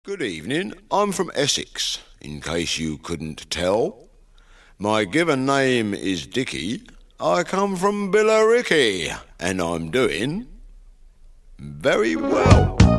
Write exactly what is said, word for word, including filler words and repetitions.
Good evening, I'm from Essex, in case you couldn't tell. My given name is Dicky, I come from Billericay, and I'm doing very well.